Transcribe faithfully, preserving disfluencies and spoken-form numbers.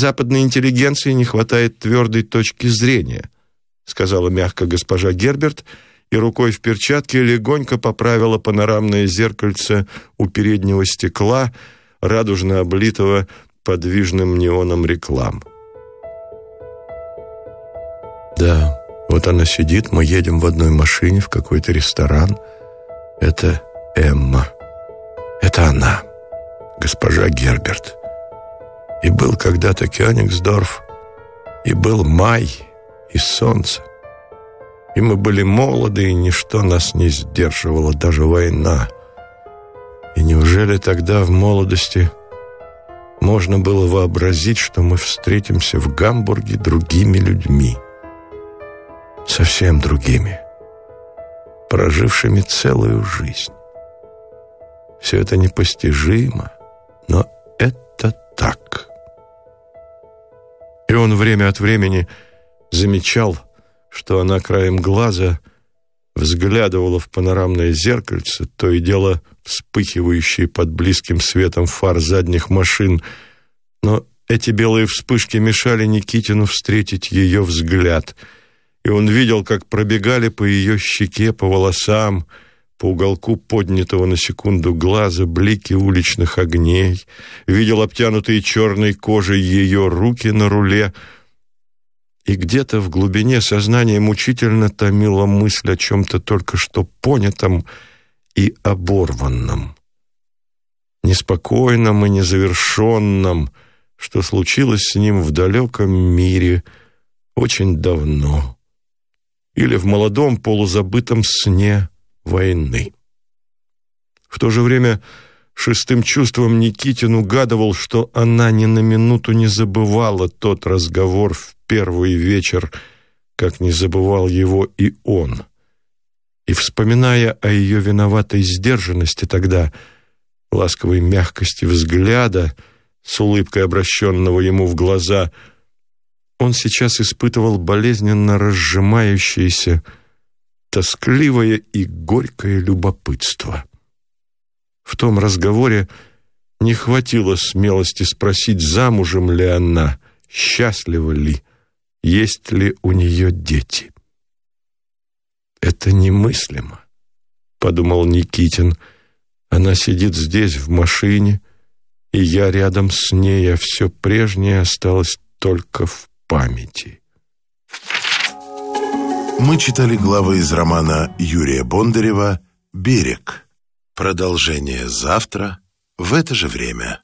западной интеллигенции не хватает твердой точки зрения», сказала мягко госпожа Герберт, и рукой в перчатке легонько поправила панорамное зеркальце у переднего стекла, радужно облитого подвижным неоном реклам. «Да, вот она сидит, мы едем в одной машине в какой-то ресторан. Это Эмма. Это она, госпожа Герберт. И был когда-то Кёнигсдорф, и был май, и солнце. И мы были молоды, и ничто нас не сдерживало, даже война. И неужели тогда в молодости можно было вообразить, что мы встретимся в Гамбурге другими людьми? Совсем другими, прожившими целую жизнь. Все это непостижимо, но это так». И он время от времени замечал, что она краем глаза взглядывала в панорамное зеркальце, то и дело вспыхивающие под близким светом фар задних машин, но эти белые вспышки мешали Никитину встретить ее взгляд, и он видел, как пробегали по ее щеке, по волосам, по уголку поднятого на секунду глаза блики уличных огней, видел обтянутые черной кожей ее руки на руле, и где-то в глубине сознания мучительно томила мысль о чем-то только что понятом и оборванном, неспокойном и незавершенном, что случилось с ним в далеком мире очень давно или в молодом полузабытом сне войны. В то же время шестым чувством Никитин угадывал, что она ни на минуту не забывала тот разговор в первый вечер, как не забывал его и он. И, вспоминая о ее виноватой сдержанности тогда, ласковой мягкости взгляда, с улыбкой обращенного ему в глаза, он сейчас испытывал болезненно разжимающееся, тоскливое и горькое любопытство. В том разговоре не хватило смелости спросить, замужем ли она, счастлива ли, есть ли у нее дети. «Это немыслимо», — подумал Никитин. «Она сидит здесь, в машине, и я рядом с ней, а все прежнее осталось только в памяти». Мы читали главы из романа Юрия Бондарева «Берег». Продолжение завтра в это же время.